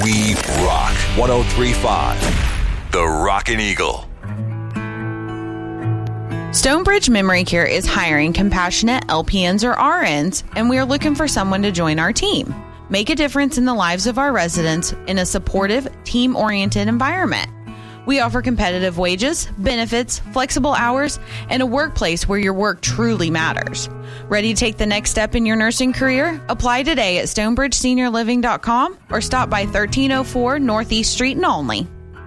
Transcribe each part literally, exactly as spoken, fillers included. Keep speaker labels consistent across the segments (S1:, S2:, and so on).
S1: We rock. one oh three point five The Rockin' Eagle.
S2: Stonebridge Memory Care is hiring compassionate L P Ns or R Ns, and we are looking for someone to join our team. Make a difference in the lives of our residents in a supportive, team-oriented environment. We offer competitive wages, benefits, flexible hours, and a workplace where your work truly matters. Ready to take the next step in your nursing career? Apply today at stonebridge senior living dot com or stop by thirteen oh four Northeast Street in Olney.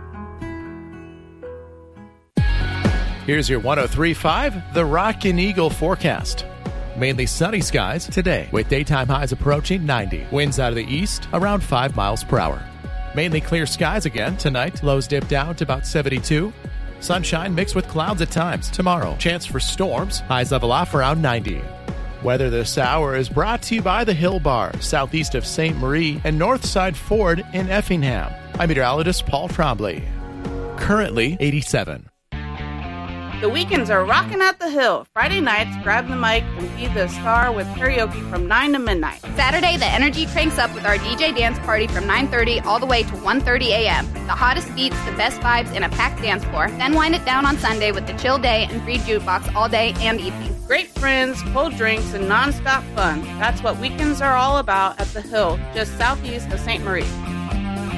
S3: Here's your one oh three point five The Rockin' Eagle forecast. Mainly sunny skies today with daytime highs approaching ninety. Winds out of the east around five miles per hour. Mainly clear skies again tonight. Lows dip down to about seventy-two. Sunshine mixed with clouds at times. Tomorrow, chance for storms. Highs level off around ninety. Weather this hour is brought to you by the Hill Bar, southeast of Saint Marie and Northside Ford in Effingham. I'm meteorologist Paul Trombley. Currently eighty-seven.
S4: The weekends are rocking at the Hill. Friday nights, grab the mic and be the star with karaoke from nine to midnight.
S5: Saturday, the energy cranks up with our D J dance party from nine thirty all the way to one thirty a.m. The hottest beats, the best vibes, and a packed dance floor. Then wind it down on Sunday with the chill day and free jukebox all day and evening.
S4: Great friends, cold drinks, and nonstop fun. That's what weekends are all about at the Hill, just southeast of Saint Marie.